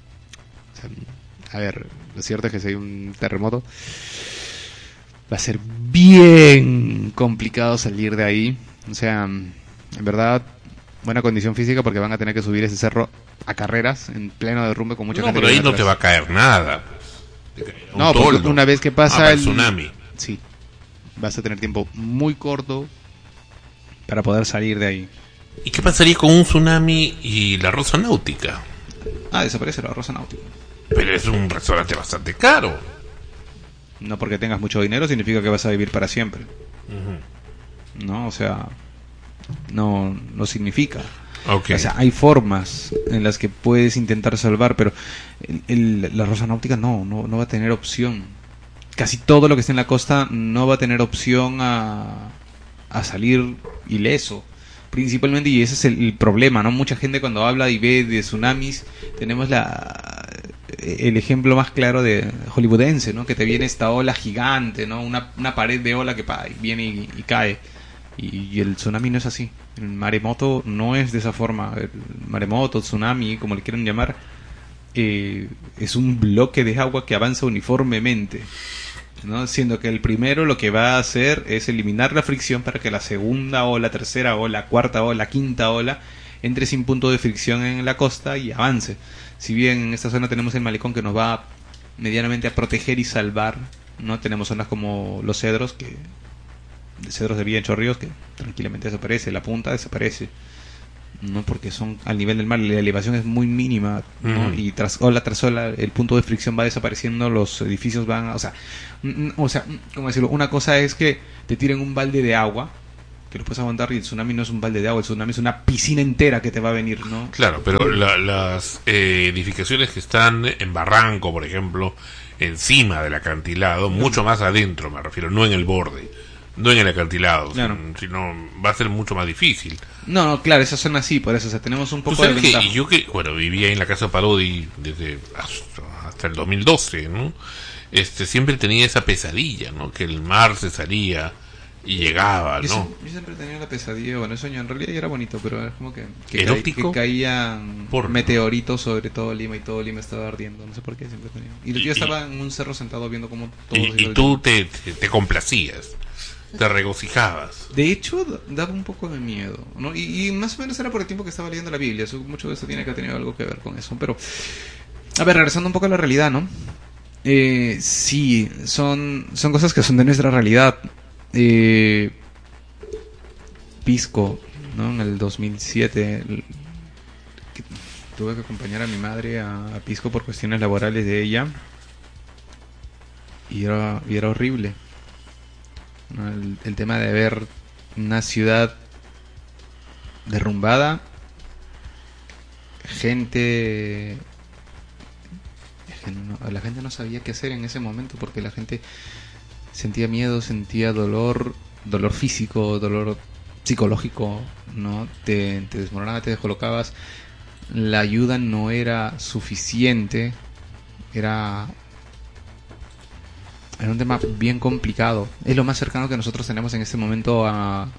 a ver, lo cierto es que si hay un terremoto va a ser bien complicado salir de ahí. O sea, en verdad, buena condición física porque van a tener que subir ese cerro a carreras en pleno derrumbe con mucha gente. No, pero ahí no te va a caer nada. No, porque una vez que pasa el tsunami. Sí, vas a tener tiempo muy corto para poder salir de ahí. ¿Y qué pasaría con un tsunami y la Rosa Náutica? Desaparece la Rosa Náutica. Pero es un restaurante bastante caro. No porque tengas mucho dinero significa que vas a vivir para siempre. Uh-huh. No, o sea, no significa. Okay. O sea, hay formas en las que puedes intentar salvar, pero la Rosa Náutica no va a tener opción. Casi todo lo que esté en la costa no va a tener opción a salir ileso. Principalmente, y ese es el problema, ¿no? Mucha gente cuando habla y ve de tsunamis, tenemos el ejemplo más claro de hollywoodense, ¿no? Que te viene esta ola gigante, ¿no? Una pared de ola que viene y cae. Y el tsunami no es así. El maremoto no es de esa forma. El maremoto, tsunami, como le quieran llamar, es un bloque de agua que avanza uniformemente. ¿no? Siendo que el primero lo que va a hacer es eliminar la fricción para que la segunda ola, tercera ola, cuarta ola, quinta ola entre sin punto de fricción en la costa y avance. Si bien en esta zona tenemos el malecón que nos va medianamente a proteger y salvar, ¿no? Tenemos zonas como los cedros, cedros de Villa en Chorrillos, que tranquilamente desaparece, la punta desaparece, no, porque son al nivel del mar, la elevación es muy mínima, ¿no? Y tras ola el punto de fricción va desapareciendo, los edificios van, o sea, ¿cómo decirlo? Una cosa es que te tiren un balde de agua que lo puedes aguantar, y el tsunami no es un balde de agua, el tsunami es una piscina entera que te va a venir, ¿no? Claro, pero las edificaciones que están en Barranco, por ejemplo, encima del acantilado, mucho más adentro me refiero, no en el borde, no en el acantilado, claro, sino va a ser mucho más difícil. No, claro, esa zona sí, por eso, o sea, tenemos un poco de ventaja. Yo vivía en la casa Parodi desde hasta el 2012, ¿no? Siempre tenía esa pesadilla, ¿no? Que el mar se salía y llegaba, ¿no? Yo siempre tenía la pesadilla, bueno, el sueño en realidad ya era bonito, pero es como que caían meteoritos sobre todo Lima, y todo Lima estaba ardiendo, no sé por qué siempre tenía. Y yo estaba en un cerro sentado viendo cómo todo... Y tú te complacías, te regocijabas. De hecho, daba un poco de miedo, ¿no? Y más o menos era por el tiempo que estaba leyendo la Biblia, mucho de eso tiene que tener algo que ver con eso, pero... A ver, regresando un poco a la realidad, ¿no? Sí, son cosas que son de nuestra realidad. Pisco, ¿no? En el 2007 tuve que acompañar a mi madre a Pisco por cuestiones laborales de ella, y era horrible, ¿no? El tema de ver una ciudad derrumbada, la gente no sabía qué hacer en ese momento, porque la gente sentía miedo, sentía dolor físico, dolor psicológico, ¿no? Te desmoronabas, te descolocabas, la ayuda no era suficiente, era un tema bien complicado. Es lo más cercano que nosotros tenemos en este momento a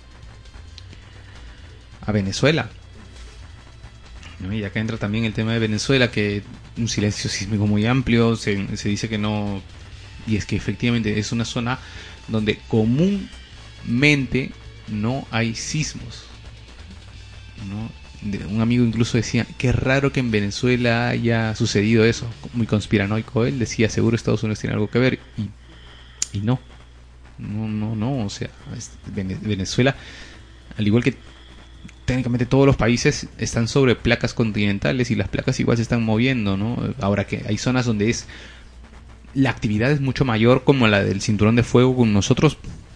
Venezuela, ¿no? Y acá entra también el tema de Venezuela, que un silencio sísmico muy amplio, se dice que no, y es que efectivamente es una zona donde comúnmente no hay sismos, ¿no? Un amigo incluso decía, qué raro que en Venezuela haya sucedido eso, muy conspiranoico él, decía, seguro Estados Unidos tiene algo que ver, y no, o sea, Venezuela, al igual que técnicamente todos los países, están sobre placas continentales, y las placas igual se están moviendo, ¿no? Ahora que hay zonas donde la actividad es mucho mayor, como la del cinturón de fuego con nosotros,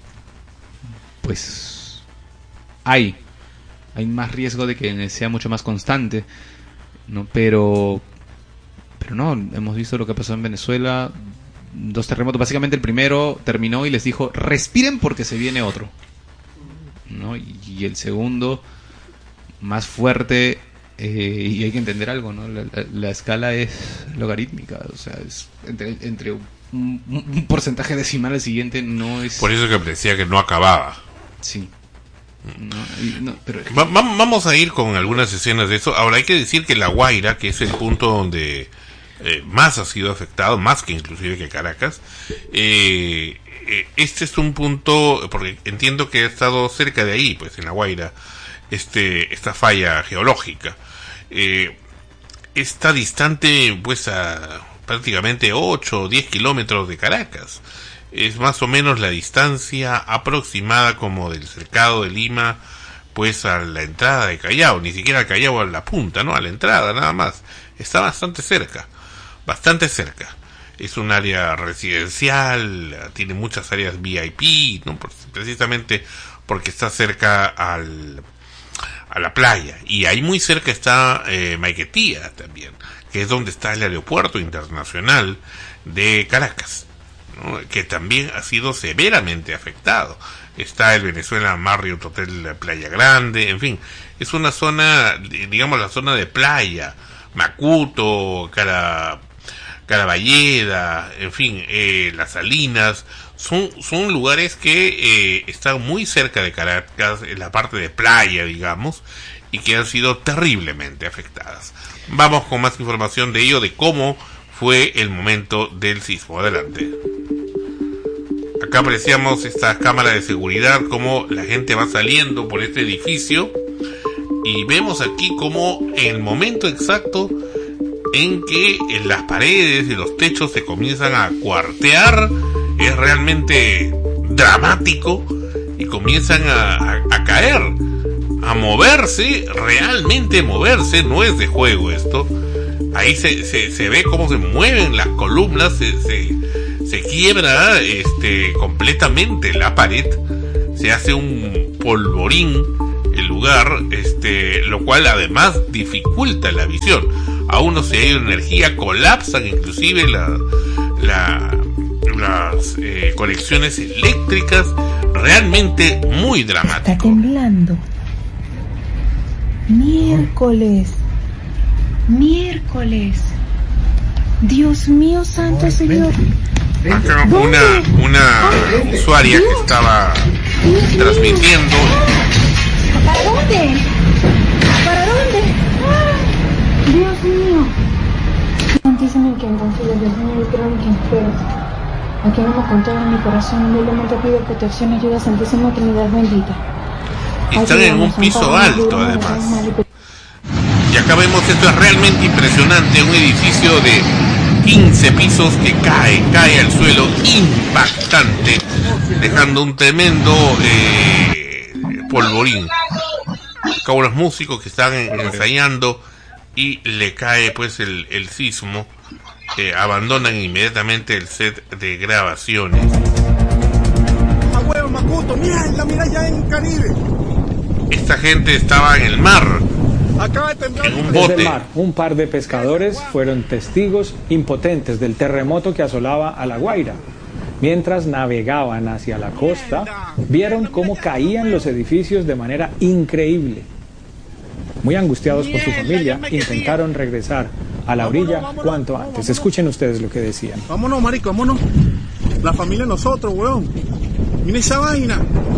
pues hay más riesgo de que sea mucho más constante, ¿no? Pero no, hemos visto lo que pasó en Venezuela, 2 terremotos, básicamente el primero terminó y les dijo, respiren porque se viene otro, ¿no? Y el segundo, más fuerte, y hay que entender algo, ¿no? La escala es logarítmica, o sea, es entre un porcentaje decimal al siguiente, no es... Por eso que decía que no acababa. Sí. Pero vamos a ir con algunas escenas de eso. Ahora hay que decir que La Guaira, que es el punto donde más ha sido afectado, más que inclusive que Caracas, este es un punto, porque entiendo que ha estado cerca de ahí, pues en La Guaira, esta falla geológica, está distante pues a prácticamente 8 o 10 kilómetros de Caracas. Es más o menos la distancia aproximada como del cercado de Lima pues a la entrada de Callao, ni siquiera al Callao, a la punta, ¿no? A la entrada nada más. Está bastante cerca. Es un área residencial, tiene muchas áreas VIP, ¿no? Precisamente porque está cerca a la playa. Y ahí muy cerca está Maiquetía también, que es donde está el aeropuerto internacional de Caracas, ¿no? Que también ha sido severamente afectado. Está el Venezuela Marriott Hotel Playa Grande, en fin, es una zona, digamos la zona de playa, Macuto, Caraballeda, en fin, Las Salinas, son lugares que están muy cerca de Caracas, en la parte de playa, digamos, y que han sido terriblemente afectadas. Vamos con más información de ello, de cómo fue el momento del sismo. Adelante. Acá apreciamos esta cámara de seguridad, cómo la gente va saliendo por este edificio, y vemos aquí cómo en el momento exacto en que en las paredes y los techos se comienzan a cuartear, es realmente dramático, y comienzan a caer, a moverse, realmente moverse, no es de juego esto. Ahí se ve cómo se mueven las columnas, se quiebra completamente la pared, se hace un polvorín el lugar, lo cual además dificulta la visión. Aún no se ha ido energía, colapsan inclusive las conexiones eléctricas, realmente muy dramático. Está temblando. Miércoles. Dios mío, santo Señor. Acá una usuaria que estaba transmitiendo. ¿Para dónde? Dios mío. Santísimo y que confío, Dios mío, yo creo en quien espero. Aquí no me contó en mi corazón, humildemente pido protección y ayuda, Santísima Trinidad bendita. Están en un piso alto, además. Y acá vemos, esto es realmente impresionante, un edificio de 15 pisos que cae al suelo, impactante, dejando un tremendo polvorín. Acá unos músicos que están ensayando y le cae pues el sismo, abandonan inmediatamente el set de grabaciones. Mira ya en Caribe. Esta gente estaba en el mar, en un bote. Un par de pescadores fueron testigos impotentes del terremoto que asolaba a La Guaira. Mientras navegaban hacia la costa, vieron cómo caían los edificios de manera increíble. Muy angustiados por su familia, intentaron regresar a la orilla cuanto antes. Escuchen ustedes lo que decían. Vámonos, marico, vámonos. La familia de nosotros, weón. Mira esa vaina.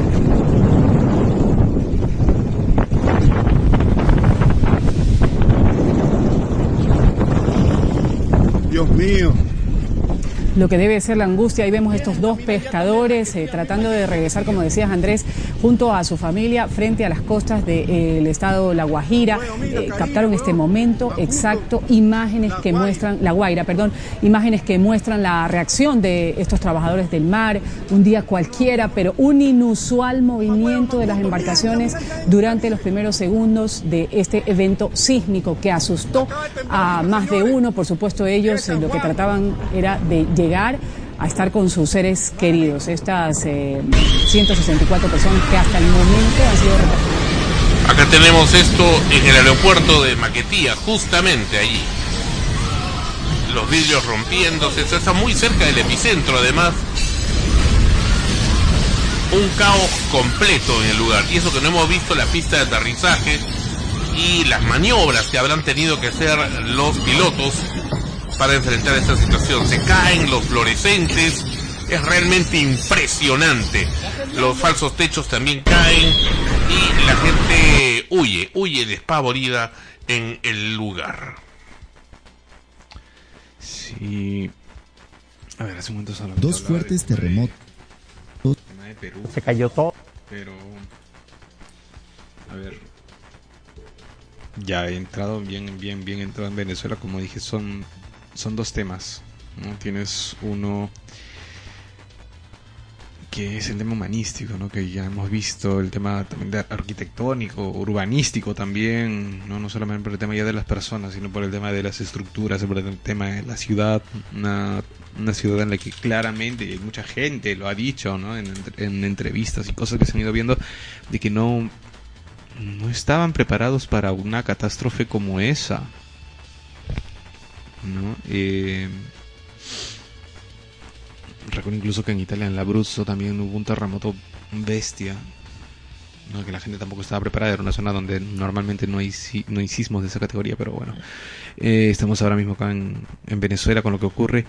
Dios mío. Lo que debe ser la angustia. Ahí vemos estos dos pescadores tratando de regresar, como decías Andrés, junto a su familia frente a las costas del estado La Guajira. Captaron este momento exacto, imágenes que muestran imágenes que muestran la reacción de estos trabajadores del mar. Un día cualquiera, pero un inusual movimiento de las embarcaciones durante los primeros segundos de este evento sísmico que asustó a más de uno. Por supuesto, ellos lo que trataban era de llegar a estar con sus seres queridos. Estas 164 personas que hasta el momento han sido repatriadas. Acá tenemos esto en el aeropuerto de Maquetía, justamente allí. Los vidrios rompiéndose, esto está muy cerca del epicentro, además. Un caos completo en el lugar, y eso que no hemos visto la pista de aterrizaje y las maniobras que habrán tenido que hacer los pilotos para enfrentar esta situación. Se caen los fluorescentes, es realmente impresionante. Los falsos techos también caen y la gente huye despavorida en el lugar. Sí. A ver, hace un momento solo. Dos fuertes terremotos. De Perú. Se cayó todo. Pero, a ver, ya he entrado bien entrado en Venezuela. Como dije, son dos temas, ¿no? Tienes uno que es el tema humanístico, ¿no? Que ya hemos visto, el tema también de arquitectónico, urbanístico también, no solamente por el tema ya de las personas, sino por el tema de las estructuras, por el tema de la ciudad, una ciudad en la que claramente mucha gente lo ha dicho, ¿no? En entrevistas y cosas que se han ido viendo, de que no estaban preparados para una catástrofe como esa, ¿no? Recuerdo incluso que en Italia, en Abruzzo, también hubo un terremoto bestia, ¿no? Que la gente tampoco estaba preparada. Era una zona donde normalmente no hay sismos de esa categoría, pero bueno, estamos ahora mismo acá en Venezuela con lo que ocurre.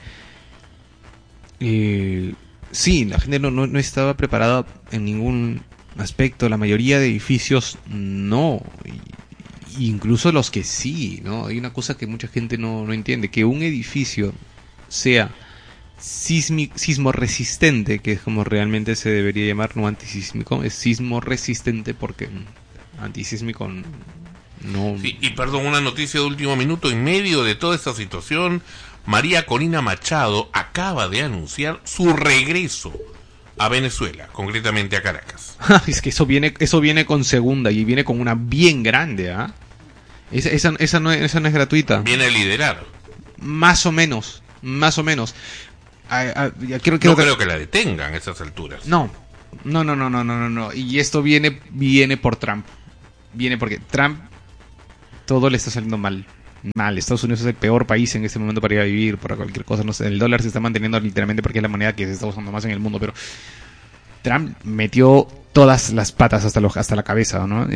Sí, la gente no estaba preparada en ningún aspecto. La mayoría de edificios no, incluso los que sí, ¿no? Hay una cosa que mucha gente no entiende, que un edificio sea sismo resistente, que es como realmente se debería llamar, no antisísmico, es sismo resistente porque antisísmico no. Sí, y perdón, una noticia de último minuto: en medio de toda esta situación, María Corina Machado acaba de anunciar su regreso a Venezuela, concretamente a Caracas. Es que eso viene con segunda y viene con una bien grande, ¿ah? Esa no es gratuita. Viene a liderar. Más o menos. Quiero creo que la detengan a esas alturas. No. Y esto viene por Trump. Viene porque Trump todo le está saliendo mal. Estados Unidos es el peor país en este momento para ir a vivir, para cualquier cosa. No sé, el dólar se está manteniendo literalmente porque es la moneda que se está usando más en el mundo, pero Trump metió todas las patas hasta la cabeza, ¿no?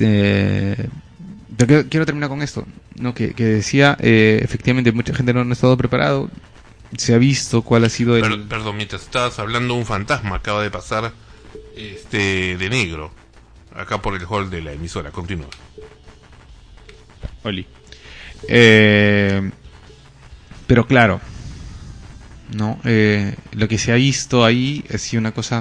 Pero quiero terminar con esto, ¿no? Que decía, efectivamente, mucha gente no ha estado preparado. Se ha visto cuál ha sido el... Perdón, mientras estabas hablando, un fantasma acaba de pasar de negro acá por el hall de la emisora. Continúa. Oli. Pero claro, no, lo que se ha visto ahí ha sido una cosa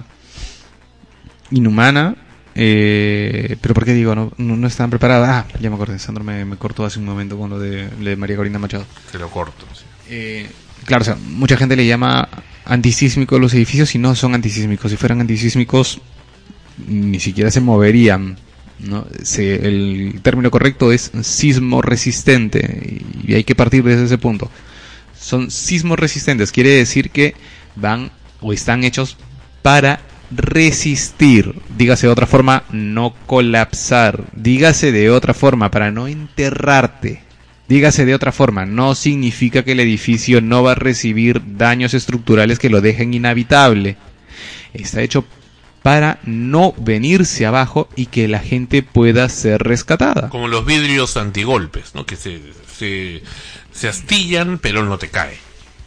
inhumana. Pero ¿por qué digo? No estaban preparadas. Ya me acordé, Sandro me cortó hace un momento con lo de María Corina Machado. Se lo corto, sí. Claro, o sea, mucha gente le llama antisísmicos los edificios y no son antisísmicos. Si fueran antisísmicos ni siquiera se moverían, ¿no? El término correcto es sismo resistente y hay que partir desde ese punto. Son sismos resistentes, quiere decir que van o están hechos para resistir. Dígase de otra forma, no colapsar. Dígase de otra forma, para no enterrarte. Dígase de otra forma, no significa que el edificio no va a recibir daños estructurales que lo dejen inhabitable. Está hecho para no venirse abajo y que la gente pueda ser rescatada. Como los vidrios antigolpes, ¿no? Que se astillan, pero no te cae.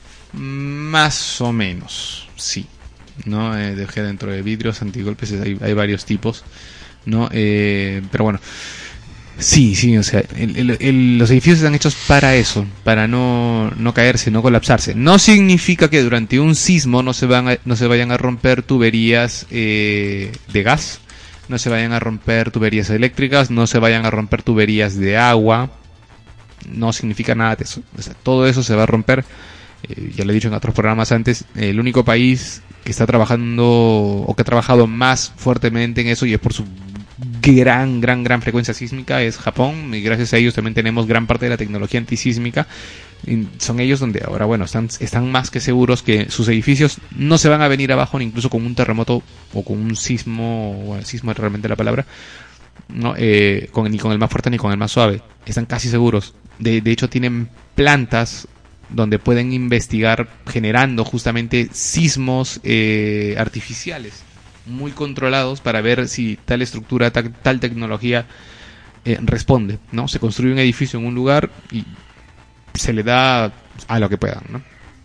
Más o menos, sí. ¿No? Dejé dentro de vidrios antigolpes, hay varios tipos, ¿no? Pero bueno, sí, o sea, los edificios están hechos para eso, para no caerse, no colapsarse. No significa que durante un sismo no se vayan a romper tuberías de gas, no se vayan a romper tuberías eléctricas, no se vayan a romper tuberías de agua. No significa nada de eso. O sea, todo eso se va a romper. Ya lo he dicho en otros programas antes, el único país que está trabajando o que ha trabajado más fuertemente en eso, y es por su gran frecuencia sísmica, es Japón, y gracias a ellos también tenemos gran parte de la tecnología antisísmica. Y son ellos donde ahora, bueno, están más que seguros que sus edificios no se van a venir abajo, ni incluso con un terremoto o con un sismo. Bueno, sismo es realmente la palabra, ¿no? Ni con el más fuerte ni con el más suave. Están casi seguros. De hecho, tienen plantas donde pueden investigar generando justamente sismos artificiales muy controlados para ver si tal estructura, tal tecnología responde, ¿no? Se construye un edificio en un lugar y se le da a lo que puedan, ¿no?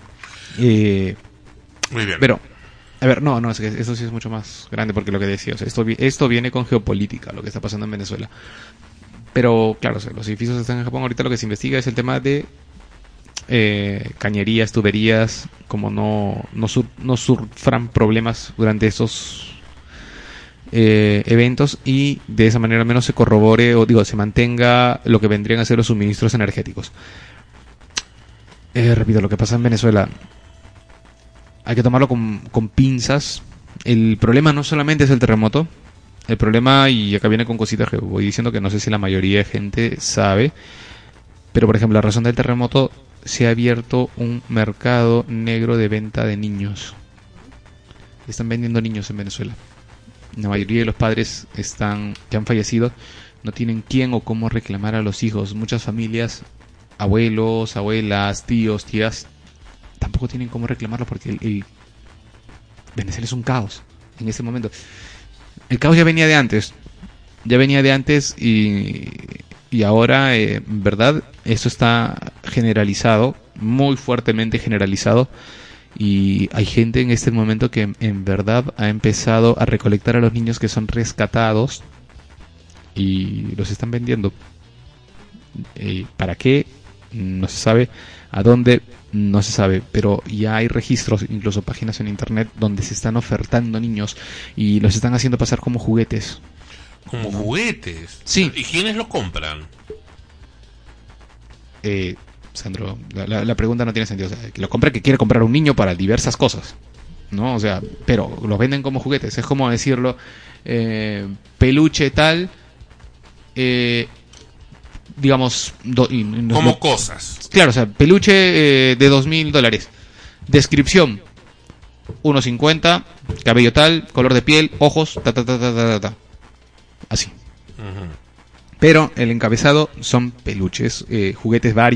Muy bien. Pero, a ver, no, es que eso sí es mucho más grande, porque lo que decía, o sea, esto viene con geopolítica, lo que está pasando en Venezuela. Pero, claro, o sea, los edificios están en Japón, ahorita lo que se investiga es el tema de cañerías, tuberías, como no sufran problemas durante estos eventos, y de esa manera al menos se corrobore se mantenga lo que vendrían a ser los suministros energéticos. Repito, lo que pasa en Venezuela hay que tomarlo con pinzas. El problema no solamente es el terremoto. El problema, y acá viene con cositas que voy diciendo que no sé si la mayoría de gente sabe, pero por ejemplo, la razón del terremoto, se ha abierto un mercado negro de venta de niños. Están vendiendo niños en Venezuela. La mayoría de los padres que han fallecido no tienen quién o cómo reclamar a los hijos. Muchas familias, abuelos, abuelas, tíos, tías, tampoco tienen cómo reclamarlo porque el Venezuela es un caos en este momento. El caos ya venía de antes. Y ahora, en verdad, eso está generalizado, muy fuertemente generalizado. Y hay gente en este momento que en verdad ha empezado a recolectar a los niños que son rescatados y los están vendiendo. ¿Para qué? no se sabe. ¿A dónde? No se sabe, pero ya hay registros, incluso páginas en internet, donde se están ofertando niños y los están haciendo pasar como juguetes. ¿Como juguetes? Sí. ¿Y quiénes lo compran? Sandro, la pregunta no tiene sentido. O sea, que lo compra que quiere comprar un niño para diversas cosas, ¿no? O sea, pero los venden como juguetes. Es como decirlo, peluche tal, digamos... como cosas. Claro, o sea, peluche de $2,000. Descripción: 1.50, cabello tal, color de piel, ojos, así. Uh-huh. Pero el encabezado son peluches, juguetes varios.